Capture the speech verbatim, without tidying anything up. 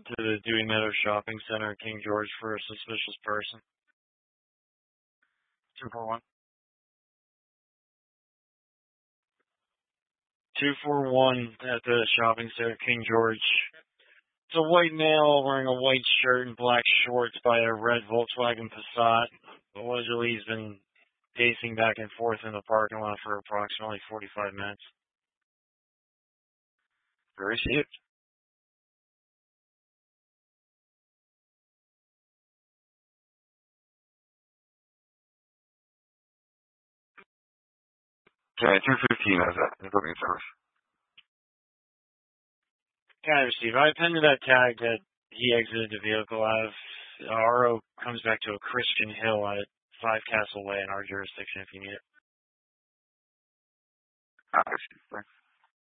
to the Dewey Meadows Shopping Center in King George for a suspicious person. two four one. two four one at the shopping center, King George. It's a white male wearing a white shirt and black shorts by a red Volkswagen Passat. Allegedly, he's been pacing back and forth in the parking lot for approximately forty-five minutes. Very safe. Okay, two fifteen has that. The booking service. Can I receive? I appended that tag that he exited the vehicle out of. R O comes back to a Christian Hill at five Castle Way in our jurisdiction if you need it. Ah, I see. Thanks.